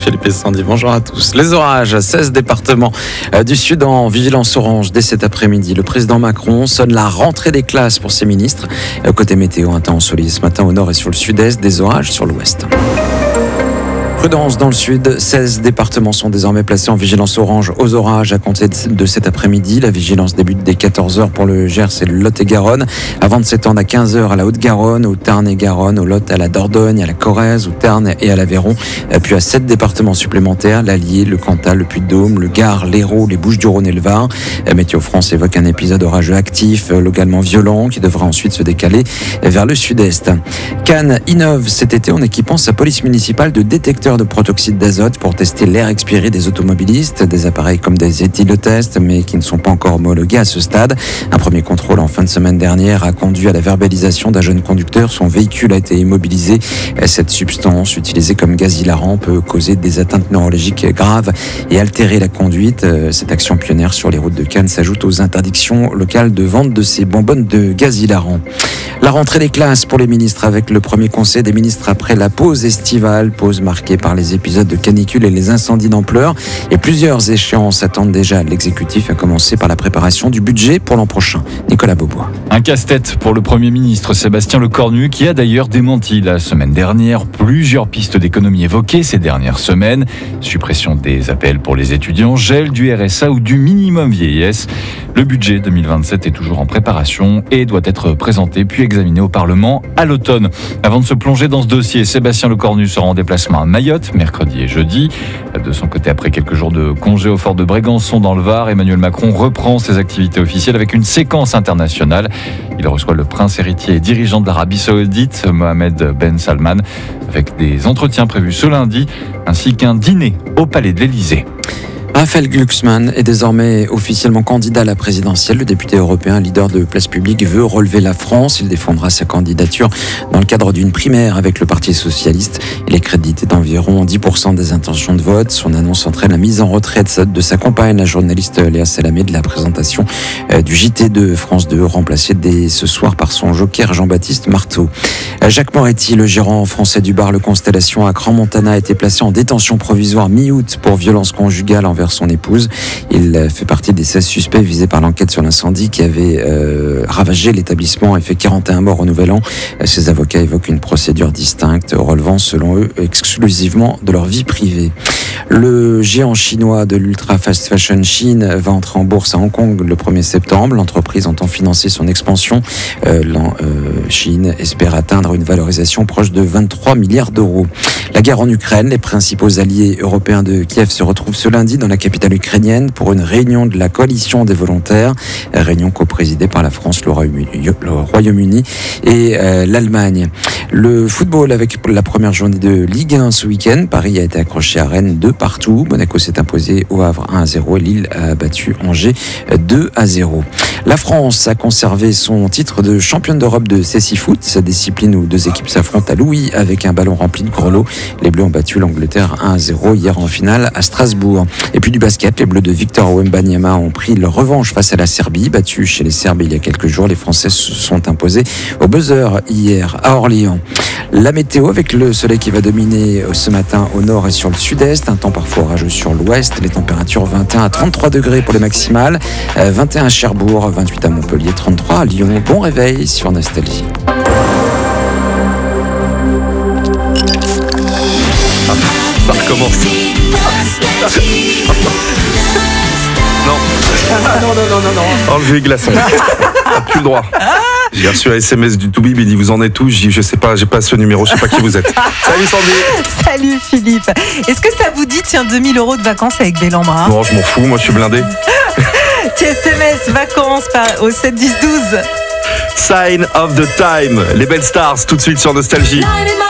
Philippe et Sandy, bonjour à tous. Les orages, 16 départements du sud en vigilance orange dès cet après-midi. Le président Macron sonne la rentrée des classes pour ses ministres. Côté météo, un temps ensoleillé ce matin au nord et sur le sud-est, des orages sur l'ouest. Prudence dans le sud, 16 départements sont désormais placés en vigilance orange aux orages à compter de cet après-midi. La vigilance débute dès 14h pour le Gers et le Lot-et-Garonne, avant de s'étendre à 15h à la Haute-Garonne, au Tarn-et-Garonne, au Lot, à la Dordogne, à la Corrèze, au Tarn et à l'Aveyron. Puis à 7 départements supplémentaires, l'Allier, le Cantal, le Puy-de-Dôme, le Gard, l'Hérault, les Bouches-du-Rhône et le Var. Météo France évoque un épisode orageux actif, localement violent, qui devra ensuite se décaler vers le sud-est. Cannes innove cet été en équipant sa police municipale de détecteurs de protoxyde d'azote pour tester l'air expiré des automobilistes. Des appareils comme des éthylotests, mais qui ne sont pas encore homologués à ce stade. Un premier contrôle en fin de semaine dernière a conduit à la verbalisation d'un jeune conducteur. Son véhicule a été immobilisé. Cette substance, utilisée comme gaz hilarant, peut causer des atteintes neurologiques graves et altérer la conduite. Cette action pionnière sur les routes de Cannes s'ajoute aux interdictions locales de vente de ces bonbonnes de gaz hilarant. La rentrée des classes pour les ministres avec le premier conseil des ministres après la pause estivale, pause marquée par les épisodes de canicule et les incendies d'ampleur. Et plusieurs échéances attendent déjà l'exécutif, à commencer par la préparation du budget pour l'an prochain. Nicolas Beaubois. Un casse-tête pour le Premier ministre Sébastien Lecornu, qui a d'ailleurs démenti la semaine dernière plusieurs pistes d'économie évoquées ces dernières semaines. Suppression des APL pour les étudiants, gel du RSA ou du minimum vieillesse. Le budget 2027 est toujours en préparation et doit être présenté puis examiné au Parlement à l'automne. Avant de se plonger dans ce dossier, Sébastien Lecornu sera en déplacement à Mayotte, mercredi et jeudi. De son côté, après quelques jours de congé au fort de Brégançon dans le Var, Emmanuel Macron reprend ses activités officielles avec une séquence internationale. Il reçoit le prince héritier et dirigeant d'Arabie Saoudite, Mohamed Ben Salman, avec des entretiens prévus ce lundi, ainsi qu'un dîner au Palais de l'Élysée. Raphaël Glucksmann est désormais officiellement candidat à la présidentielle. Le député européen, leader de Place Publique, veut relever la France. Il défendra sa candidature dans le cadre d'une primaire avec le Parti socialiste. Il est crédité d'environ 10% des intentions de vote. Son annonce entraîne la mise en retraite de sa compagne, la journaliste Léa Salamé, de la présentation du JT de France 2, remplacé dès ce soir par son joker Jean-Baptiste Marteau. Jacques Moretti, le gérant français du bar Le Constellation à Crans-Montana, a été placé en détention provisoire mi-août pour violence conjugale envers son épouse. Il fait partie des 16 suspects visés par l'enquête sur l'incendie qui avait ravagé l'établissement et fait 41 morts au Nouvel An. Ses avocats évoquent une procédure distincte relevant, selon eux, exclusivement de leur vie privée. Le géant chinois de l'ultra fast fashion Shein va entrer en bourse à Hong Kong le 1er septembre. L'entreprise entend financer son expansion. Shein espère atteindre une valorisation proche de 23 milliards d'euros. La guerre en Ukraine, les principaux alliés européens de Kiev se retrouvent ce lundi dans la capitale ukrainienne pour une réunion de la coalition des volontaires, réunion coprésidée par la France, le Royaume-Uni et l'Allemagne. Le football avec la première journée de Ligue 1 ce week-end. Paris a été accroché à Rennes 2-2. Monaco s'est imposé au Havre 1-0 et Lille a battu Angers 2-0. La France a conservé son titre de championne d'Europe de cécifoot, sa discipline où deux équipes s'affrontent à Louis avec un ballon rempli de grelots. Les Bleus ont battu l'Angleterre 1-0 hier en finale à Strasbourg. Et puis du basket, les Bleus de Victor Wembanyama ont pris leur revanche face à la Serbie. Battus chez les Serbes il y a quelques jours, les Français se sont imposés au buzzer hier à Orléans. La météo avec le soleil qui va dominer ce matin au nord et sur le sud-est, un temps parfois orageux sur l'ouest, les températures 21 à 33 degrés pour les maximales, 21 à Cherbourg, 28 à Montpellier, 33 à Lyon. Bon réveil sur Nostalgie. Ça recommence. Non. Enlevez les glaçons. T'as plus le droit. J'ai reçu un SMS du Toubib, il dit vous en êtes où? Je dis je sais pas, j'ai pas ce numéro, je sais pas qui vous êtes. Salut Sandy. Salut Philippe. Est-ce que ça vous dit, tiens, 2000 € de vacances avec Bellambra? Bon, je m'en fous, moi je suis blindé. SMS vacances au 7-10-12. Sign of the time. Les belles stars, tout de suite sur Nostalgie.